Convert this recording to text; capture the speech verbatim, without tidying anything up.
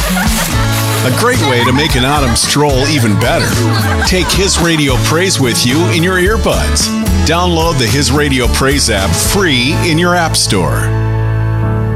A great way to make an autumn stroll even better. Take His Radio Praise with you in your earbuds. Download the His Radio Praise app free in your app store.